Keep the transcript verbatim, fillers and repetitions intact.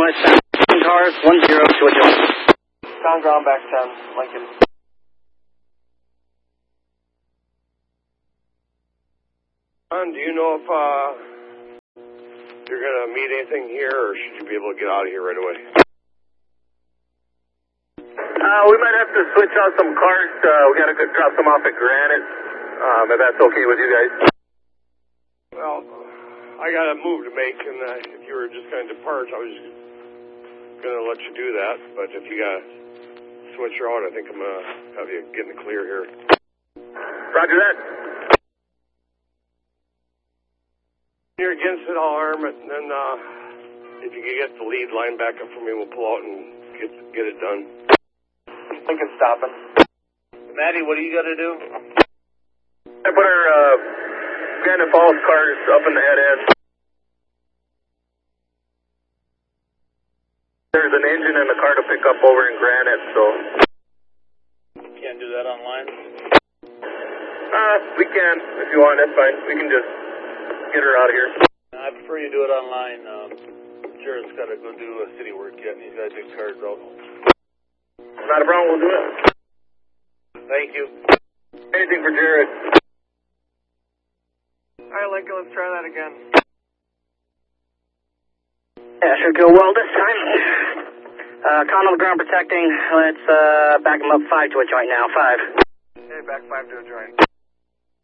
West Sound. Cars, one zero to a joint. Sound ground back ten, Lincoln. John, do you know if uh, you're going to meet anything here, or should you be able to get out of here right away? Uh, we might have to switch out some cars. Uh, we got to drop some off at Granite, um, if that's okay with you guys. Well, I got a move to make, and uh, if you were just going to depart, I was going to let you do that. But if you got to switch her out, I think I'm going to have you get in the clear here. Roger that. You're against it, I'll arm it, and then uh, if you can get the lead line back up for me, we'll pull out and get get it done. Lincoln stopping. Maddie, what do you got to do? I put our uh, Granite Falls cars up in the head end. There's an engine and a car to pick up over in Granite, so... You can't do that online? Uh, we can, if you want, that's fine. We can just get her out of here. I prefer you do it online. Um, Jared's got to go do a city work yet, and he's got to take cars out. Not a problem, we'll do it. Thank you. Anything for Jared. All right, Lincoln, let's try that again. Yeah, should go well this time. Uh, con on the ground protecting. Let's uh, back him up five to a joint now. Five. Hey, back five to a joint.